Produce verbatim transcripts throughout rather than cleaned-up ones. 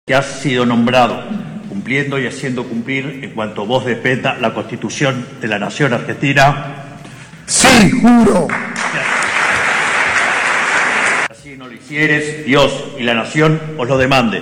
que has sido nombrado, cumpliendo y haciendo cumplir en cuanto voz de PETA la Constitución de la Nación Argentina. ¡Sí, juro! Si no lo hicieres, Dios y la Nación os lo demanden.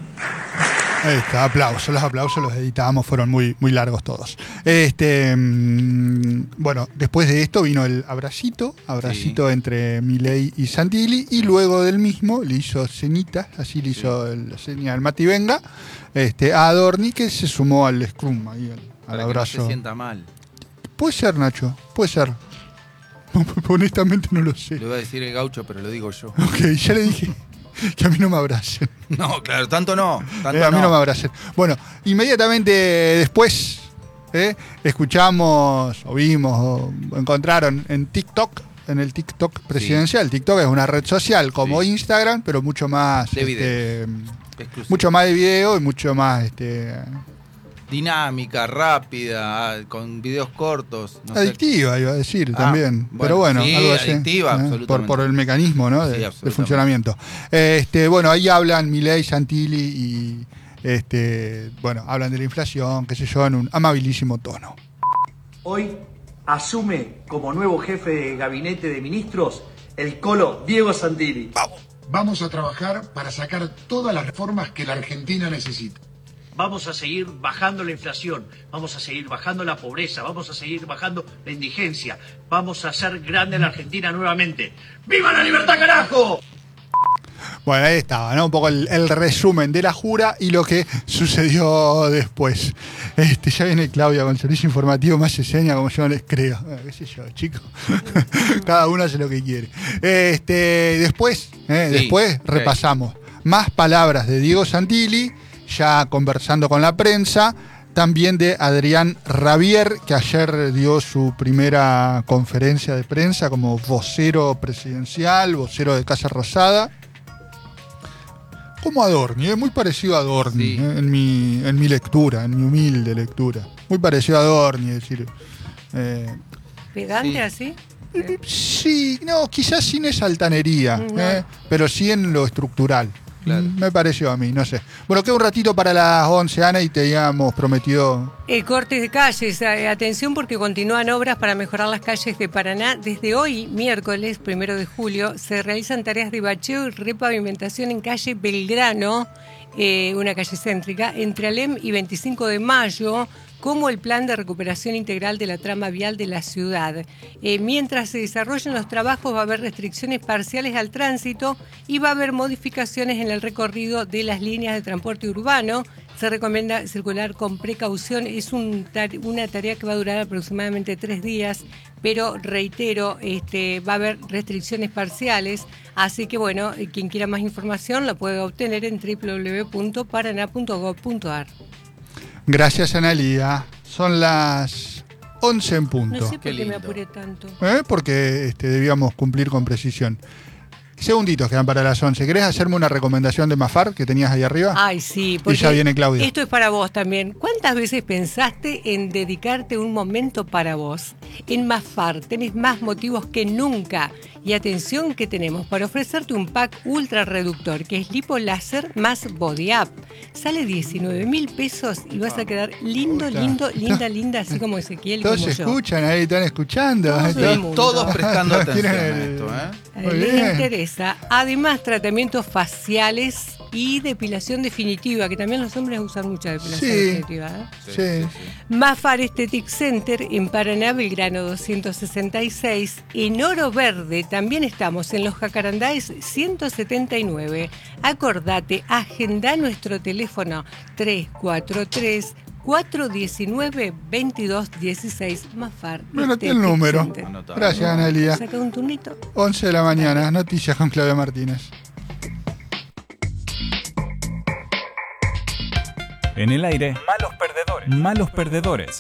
Ahí está, aplausos, los aplausos los editamos, fueron muy, muy largos todos. Este, mmm, bueno, después de esto vino el abracito, abracito sí. entre Milei y Santilli, y luego del mismo le hizo ceñitas, así le hizo sí. la seña al Mati Venga, este, a Adorni, que se sumó al scrum, ahí, al, al abrazo. Que no se sienta mal. Puede ser, Nacho, puede ser. Honestamente no lo sé. Le voy a decir el gaucho, pero lo digo yo. Ok, ya le dije que a mí no me abracen. No, claro, tanto no. Tanto eh, a mí no. no me abracen. Bueno, inmediatamente después eh, escuchamos, o vimos, o encontraron en TikTok, en el TikTok presidencial. Sí. TikTok es una red social como sí. Instagram, pero mucho más de este, mucho más de video y mucho más este, dinámica, rápida, con videos cortos. No adictiva, sé. iba a decir ah, también. Bueno, pero bueno, sí, algo así. Adictiva, ¿eh? absolutamente. Por, por el mecanismo, ¿no? de, sí, de funcionamiento. Este, bueno, ahí hablan Milei, Santilli y este, bueno, hablan de la inflación, qué sé yo, en un amabilísimo tono. Hoy asume como nuevo jefe de gabinete de ministros el colo Diego Santilli. Vamos. Vamos a trabajar para sacar todas las reformas que la Argentina necesita. Vamos a seguir bajando la inflación, vamos a seguir bajando la pobreza, vamos a seguir bajando la indigencia, vamos a hacer grande la Argentina nuevamente. ¡Viva la libertad, carajo! Bueno, ahí estaba, ¿no? Un poco el, el resumen de la jura y lo que sucedió después. Este, ya viene Claudia con servicio informativo, más se seña como yo no les creo. Bueno, qué sé yo, chicos. Cada uno hace lo que quiere. Este, después, eh, sí, después okay. repasamos más palabras de Diego Santilli, ya conversando con la prensa, también de Adrián Rabier, que ayer dio su primera conferencia de prensa como vocero presidencial, vocero de Casa Rosada. Como Adorni, ¿eh? Muy parecido a Adorni, sí. ¿eh? en, mi, en mi lectura, en mi humilde lectura. Muy parecido a Adorni, es decir... Eh, ¿Pegante sí. así? Eh, sí, no, quizás sin esa altanería, no. eh, pero sí en lo estructural. Claro. Me pareció a mí, no sé. Bueno, queda un ratito para las once, Ana, y te habíamos prometido... Eh, cortes de calles. Eh, atención porque continúan obras para mejorar las calles de Paraná. Desde hoy, miércoles, primero de julio, se realizan tareas de bacheo y repavimentación en calle Belgrano, eh, una calle céntrica, entre Alem y veinticinco de mayo, como el plan de recuperación integral de la trama vial de la ciudad. Eh, mientras se desarrollen los trabajos va a haber restricciones parciales al tránsito y va a haber modificaciones en el recorrido de las líneas de transporte urbano. Se recomienda circular con precaución. Es un tar- una tarea que va a durar aproximadamente tres días, pero reitero, este, va a haber restricciones parciales. Así que bueno, quien quiera más información la puede obtener en doble u doble u doble u punto paraná punto gob punto ar. Gracias, Analía. Son las once en punto. No sé por qué me apuré tanto. ¿Eh? Porque este, debíamos cumplir con precisión. Segunditos quedan para las once. ¿Querés hacerme una recomendación de Mafar que tenías ahí arriba? Ay, sí. Y ya viene Claudia. Esto es para vos también. ¿Cuántas veces pensaste en dedicarte un momento para vos? En Mafar tenés más motivos que nunca. Y atención que tenemos para ofrecerte un pack ultra reductor, que es lipo láser más body up. Sale diecinueve mil pesos y vas a quedar lindo, lindo, linda, linda, así como Ezequiel y como yo. Todos escuchan ahí, están escuchando. Todos, todos prestando atención a esto, ¿eh? Les interesa. Además, tratamientos faciales y depilación definitiva, que también los hombres usan mucha depilación sí, definitiva. ¿eh? Sí, sí, sí. Mafar Aesthetic Center en Paraná, Belgrano doscientos sesenta y seis. En Oro Verde también estamos en los Jacarandáes ciento setenta y nueve. Acordate, agenda nuestro teléfono tres cuatro tres, cuatro uno nueve, veintidós dieciséis. Mafar. Me anoté el número. Center. Gracias, Analía. Saca un turnito. once de la mañana, noticias con Claudia Martínez. En el aire, malos perdedores. Malos perdedores.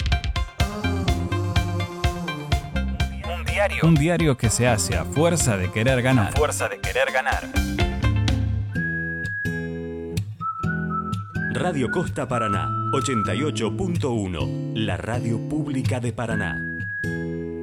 Un diario. Un diario que se hace a fuerza de querer ganar. A fuerza de querer ganar. Radio Costa Paraná, ochenta y ocho punto uno, la radio pública de Paraná.